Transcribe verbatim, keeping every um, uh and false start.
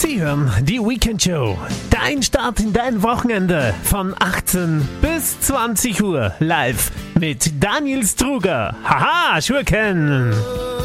Sie hören die Weekend Show. Dein Start in dein Wochenende von achtzehn bis zwanzig Uhr live mit Daniel Struger. Haha, Schurken!